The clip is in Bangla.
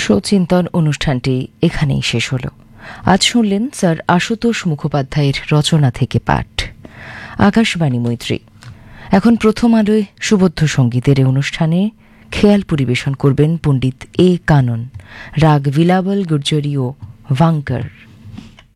সুচিন্তন অনুষ্ঠানটি এখানেই শেষ হল। আজ শুনলেন স্যার আশুতোষ মুখোপাধ্যায়ের রচনা থেকে পাঠ। আকাশবাণী মৈত্রী। এখন প্রথম আলোয় সুবদ্ধ সঙ্গীতের এই অনুষ্ঠানে খেয়াল পরিবেশন করবেন পণ্ডিত এ কানন, রাগ বিলাবল গুর্জরি ও ভাঙ্কর।